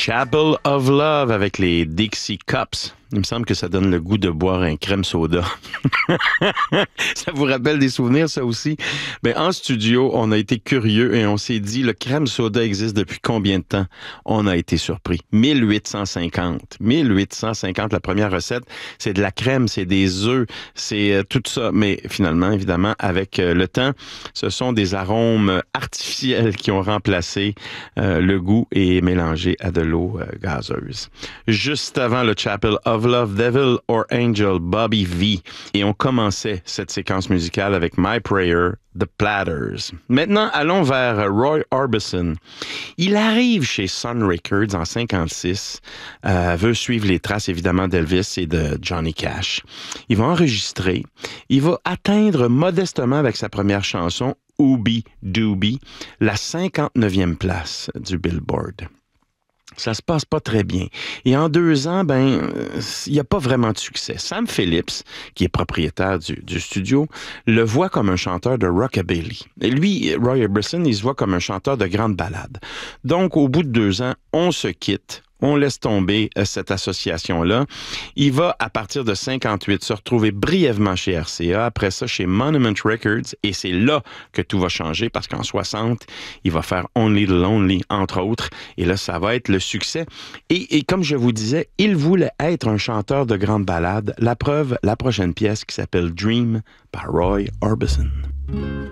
Chapel of Love avec les Dixie Cups. Il me semble que ça donne le goût de boire un crème soda. Ça vous rappelle des souvenirs, ça aussi? Ben, en studio, on a été curieux et on s'est dit, le crème soda existe depuis combien de temps? On a été surpris. 1850. 1850, la première recette, c'est de la crème, c'est des œufs, c'est tout ça. Mais finalement, évidemment, avec le temps, ce sont des arômes artificiels qui ont remplacé le goût et mélangé à de l'eau gazeuse. Juste avant le Chapel of Love, Devil or Angel, Bobby V. Et on commençait cette séquence musicale avec My Prayer, The Platters. Maintenant, allons vers Roy Orbison. Il arrive chez Sun Records en 56, veut suivre les traces évidemment d'Elvis et de Johnny Cash. Il va enregistrer, il va atteindre modestement avec sa première chanson, Ooby Dooby, la 59e place du Billboard. Ça se passe pas très bien. Et en 2 ans, il n'y a pas vraiment de succès. Sam Phillips, qui est propriétaire du studio, le voit comme un chanteur de rockabilly. Et lui, Roy Orbison, il se voit comme un chanteur de grande ballade. Donc, au bout de 2 ans, on se quitte. On laisse tomber cette association-là. Il va, à partir de 58, se retrouver brièvement chez RCA, après ça chez Monument Records, et c'est là que tout va changer, parce qu'en 60, il va faire Only the Lonely, entre autres, et là, ça va être le succès. Et comme je vous disais, il voulait être un chanteur de grande ballade. La preuve, la prochaine pièce qui s'appelle Dream par Roy Orbison.